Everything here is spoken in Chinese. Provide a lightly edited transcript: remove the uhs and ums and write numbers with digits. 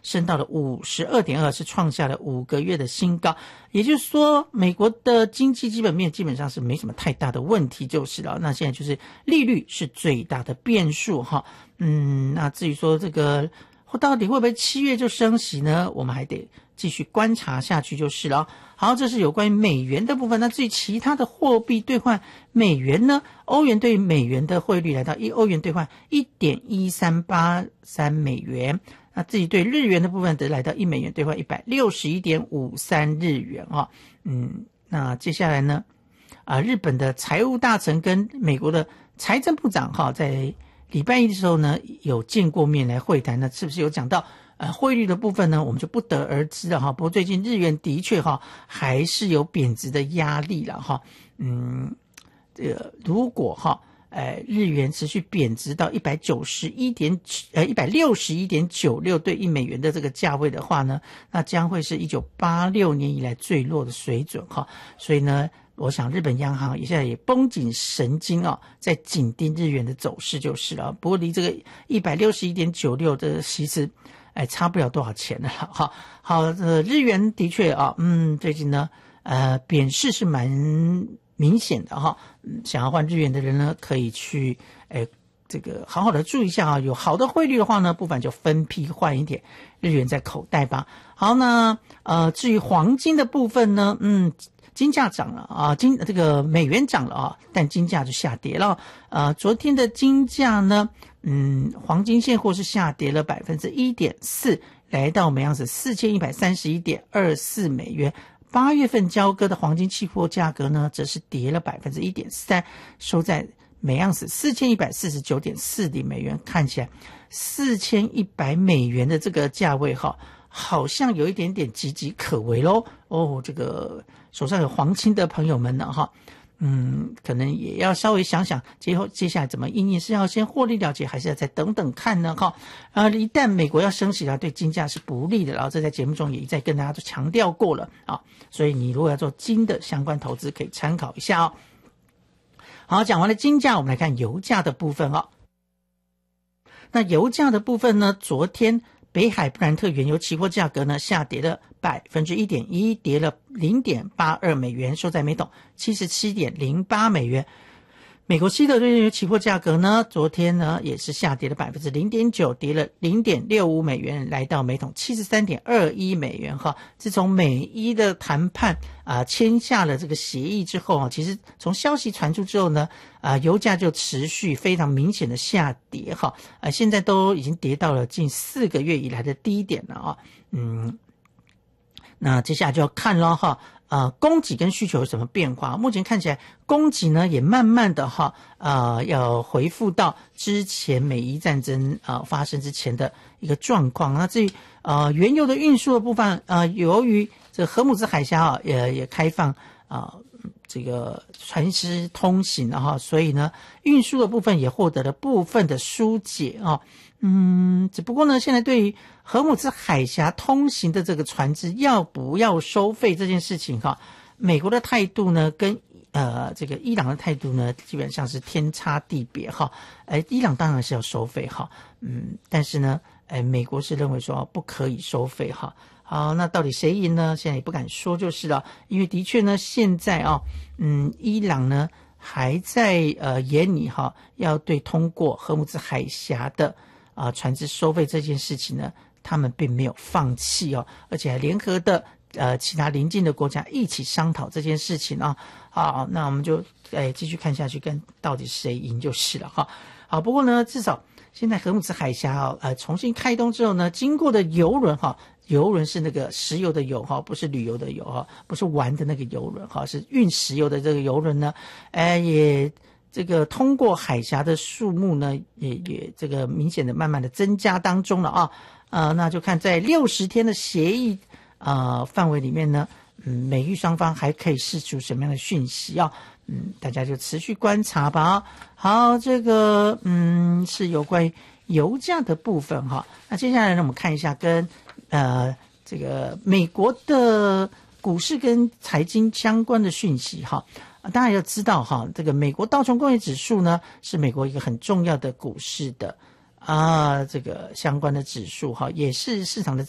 升到了 52.2， 是创下了5个月的新高。也就是说，美国的经济基本面基本上是没什么太大的问题就是了。那现在就是利率是最大的变数哈。那至于说这个到底会不会7月就升息呢？我们还得继续观察下去就是了。好，这是有关于美元的部分。那至于其他的货币兑换美元呢，欧元对美元的汇率来到欧元兑换 1.1383 美元。那至于对日元的部分则来到1美元兑换 161.53 日元啊。那接下来呢日本的财务大臣跟美国的财政部长在礼拜一的时候呢有见过面来会谈，那是不是有讲到汇率的部分呢？我们就不得而知了哈。不过最近日元的确还是有贬值的压力了哈。如果日元持续贬值到161.96对1美元的这个价位的话呢，那将会是1986年以来最弱的水准哈。所以呢，我想日本央行现在也绷紧神经在紧盯日元的走势就是了。不过离这个161.96的其实差不了多少钱了哈。好，日元的确最近呢贬势是蛮明显的哈。想要换日元的人呢，可以去这个好好的注意一下有好的汇率的话呢，不妨就分批换一点日元在口袋吧。好，那至于黄金的部分呢，金价涨了这个美元涨了但金价就下跌了。昨天的金价呢，黄金现货是下跌了 1.4%， 来到每盎司 4131.24 美元。8月份交割的黄金期货价格呢，则是跌了 1.3%， 收在每盎司 4149.40 美元。看起来4100美元的这个价位好像有一点点岌岌可危咯。这个手上有黄金的朋友们呢可能也要稍微想想接下来怎么因应，是要先获利了结，还是要再等等看呢一旦美国要升息对金价是不利的，然后这在节目中也一再跟大家都强调过了所以你如果要做金的相关投资，可以参考一下好，讲完了金价，我们来看油价的部分那油价的部分呢，昨天北海布兰特原油期货价格呢下跌了 1.1%， 跌了 0.82 美元，收在每桶 77.08 美元。美国西德原油期货价格呢，昨天呢也是下跌了 0.9%， 跌了 0.65 美元，来到每桶 73.21 美元自从美伊的谈判签下了这个协议之后其实从消息传出之后呢油价就持续非常明显的下跌现在都已经跌到了近4个月以来的低点了那接下来就要看了供给跟需求有什么变化。目前看起来供给呢也慢慢的要恢复到之前美伊战争发生之前的一个状况。那至于原油的运输的部分由于这荷姆兹海峡也开放这个船只通行了所以呢运输的部分也获得了部分的疏解只不过呢现在对于荷姆兹海峡通行的这个船只要不要收费这件事情美国的态度呢跟这个伊朗的态度呢基本上是天差地别伊朗当然是要收费但是呢美国是认为说不可以收费好，那到底谁赢呢？现在也不敢说就是了，因为的确呢现在伊朗呢还在研拟要对通过荷姆兹海峡的船只收费这件事情呢，他们并没有放弃而且还联合的其他邻近的国家一起商讨这件事情好，那我们就继续看下去，跟到底谁赢就是了好，不过呢至少现在荷姆兹海峡重新开通之后呢，经过的邮轮邮轮是那个石油的油不是旅游的油不是玩的那个邮轮是运石油的这个邮轮呢也这个通过海峡的数目呢也这个明显的慢慢的增加当中了那就看在60天的协议范围里面呢美日双方还可以释出什么样的讯息大家就持续观察吧好，这个是有关于油价的部分那接下来呢我们看一下跟这个美国的股市跟财经相关的讯息大家要知道这个美国道琼工业指数呢是美国一个很重要的股市的这个相关的指数也是市场的